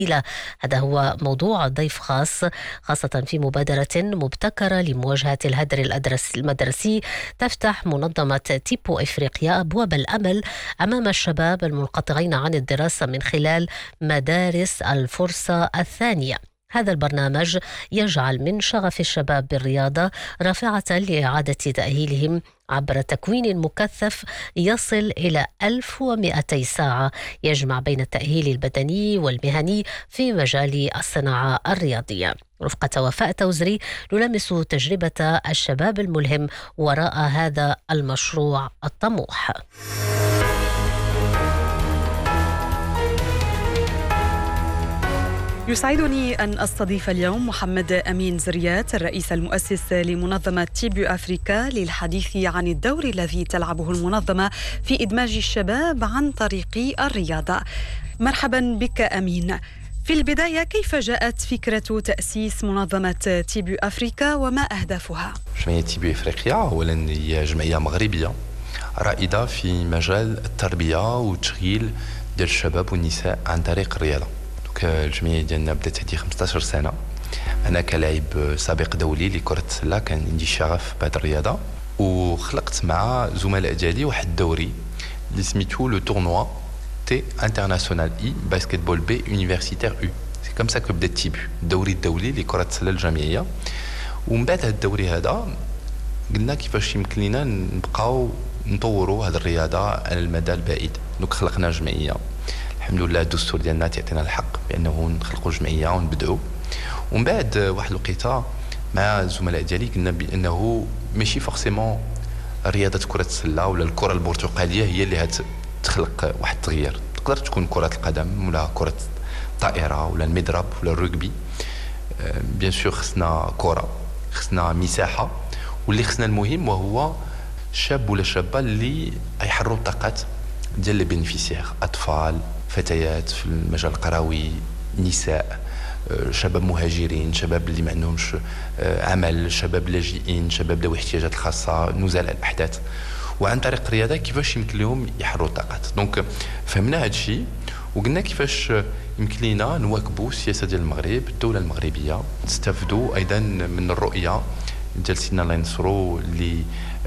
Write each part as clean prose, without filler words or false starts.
هذا هو موضوع ضيف خاصة في مبادرة مبتكرة لمواجهة الهدر المدرسي. تفتح منظمة تيبو إفريقيا أبواب الأمل أمام الشباب المنقطعين عن الدراسة من خلال مدارس الفرصة الثانية. هذا البرنامج يجعل من شغف الشباب بالرياضة رافعة لإعادة تأهيلهم عبر تكوين مكثف يصل إلى 1200 ساعة يجمع بين التأهيل البدني والمهني في مجال الصناعة الرياضية. رفقة وفاء توزري نلمس تجربة الشباب الملهم وراء هذا المشروع الطموح. يسعدني أن أستضيف اليوم محمد أمين زريات الرئيس المؤسس لمنظمة تيبو أفريكا للحديث عن الدور الذي تلعبه المنظمة في إدماج الشباب عن طريق الرياضة. مرحبا بك أمين. في البداية، كيف جاءت فكرة تأسيس منظمة تيبو أفريكا وما أهدافها؟ جمعية تيبو أفريقيا أولا هي جمعية مغربية رائدة في مجال التربية والتشغيل ديال الشباب والنساء عن طريق الرياضة. الجمعية ديالنا بدات هذه 15 سنة. أنا كلاعب سابق دولي لكرة السلة كان عندي شغف بهذه الرياضة، وخلقت مع زملاء ديالي واحد الدوري اللي سميتو لو تورنوا تي انترناسيونال اي باسكتبول بي يونيفرسيتير او. سي كوم سا كو بدا تيبو الدوري الدولي لكرة السلة الجامعية. ومن بعد هذا الدوري هذا قلنا كيفاش يمكن لنا نبقاو نطوروا هذه الرياضة على المدى البعيد. دونك خلقنا جمعية، الحمد لله الدستور ديالنا تعطينا الحق بانه نخلقوا جمعيه ونبداوا. ومن بعد واحد الوقيته مع الزملاء ديالي قلنا بانه ماشي فورسيمون رياضه كره السله ولا الكره البرتقاليه هي اللي تخلق واحد التغيير. تقدر تكون كره القدم ولا كره الطائره ولا المضرب ولا الرugby. بيان سور خصنا كره، خصنا مساحه، واللي خصنا المهم وهو شاب ولا شابه اللي يحرروا الطاقات ديال لي بينيفيسيير، اطفال، فتيات في المجال القروي، نساء، شباب مهاجرين، شباب اللي ما عندهمش عمل، شباب لاجئين، شباب ذوي الاحتياجات الخاصه، نزلاء الاحداث. وعن طريق الرياضه كيفاش يمكن لهم يحرروا الطاقات. دونك فهمنا هذا الشيء وقلنا كيفاش يمكن لنا نواكبوا السياسه ديال المغرب، الدوله المغربيه، نستافدوا ايضا من الرؤيه ديال سيدنا الله ينصرو اللي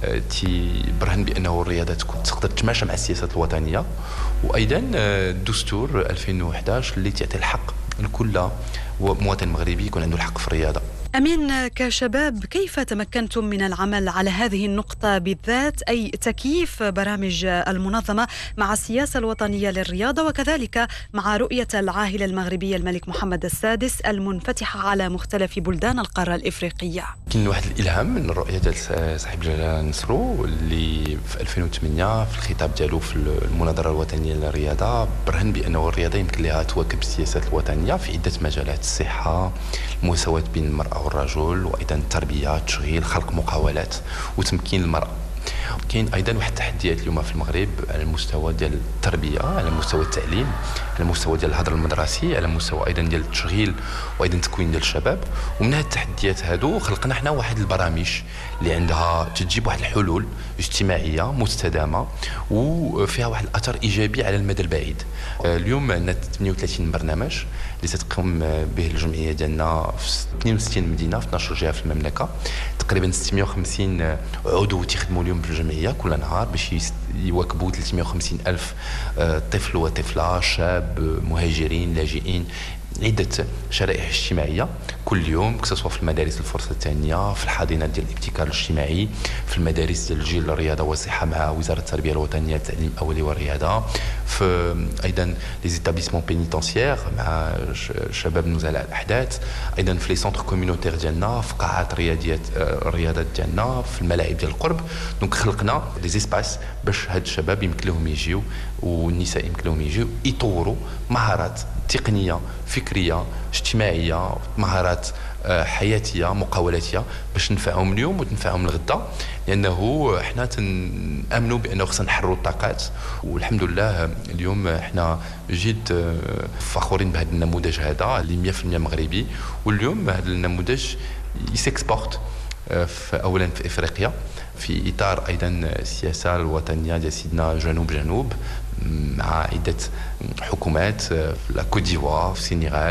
برهن بانه الرياضه تقدر تتماشى مع السياسات الوطنيه، وايضا الدستور 2011 اللي تعطي الحق لكل مواطن مغربي يكون عنده الحق في الرياضه. أمين، كشباب كيف تمكنتم من العمل على هذه النقطة بالذات، أي تكييف برامج المنظمة مع السياسة الوطنية للرياضة وكذلك مع رؤية العاهل المغربي الملك محمد السادس المنفتحة على مختلف بلدان القارة الإفريقية؟ كاين واحد الإلهام من الرؤية ديال صاحب جلالة نصرو اللي في 2008 في الخطاب ديالو في المناظرة الوطنية للرياضة برهن بأنه الرياضة يمكن لها تواكب السياسات الوطنية في عدة مجالات: الصحة، المساواة بين المرأة والرجل، وايضا التربيه، التشغيل، خلق مقاولات وتمكين المراه. كاين ايضا واحد التحديات اليوم في المغرب على المستوى ديال التربيه، على مستوى التعليم، على المستوى ديال الهدر المدرسي، على مستوى ايضا ديال التشغيل وايضا التكوين ديال الشباب. ومن هاد التحديات هادو خلقنا حنا واحد البرامج اللي عندها تجيب واحد الحلول اجتماعيه مستدامه وفيها واحد الاثر ايجابي على المدى البعيد. اليوم عندنا 38 برنامج اللي تتقوم به الجمعيه ديالنا في 62 مدينه في 12 جهه في المملكه. تقريبا 650 عضو تيخدموا اليوم في الجمعيه كل نهار باش يواكبوا 350 ألف طفل وطفله، شاب، مهاجرين، لاجئين، عدة شرائح اجتماعية كل يوم، كسوا في المدارس الفرصة الثانية، في الحاضنات ديال الابتكار الاجتماعي، في المدارس ديال الجيل الرياضة والصحة مع وزارة التربية الوطنية التعليم الأولي والرياضة، في أيضا لي زيتابليسمون بينيتونسيير مع شباب نزلاء الأحداث، أيضا في لي سونتر كوميونيتير ديالنا، في قاعات الرياضات ديالنا، في الملاعب ديال القرب. دونك خلقنا دي زيسباس باش هاد الشباب يمكن لهم يجيو والنساء يمكن لهم يجيو يطوروا مهارات تقنية، فكرية، اجتماعية، مهارات حياتية، مقاولاتية باش ننفعهم اليوم وتنفعهم الغدا، لأنه احنا تنأمنوا بأنه خصنا نحرروا الطاقات. والحمد لله اليوم احنا جد فخورين بهذا النموذج هذا اللي 100% مغربي. واليوم هذا النموذج يسكسبورت أولا في إفريقيا في إطار أيضا السياسة الوطنية ديال سيدنا جنوب مع عدة حكومات في لا كوت ديفوار، في السنغال،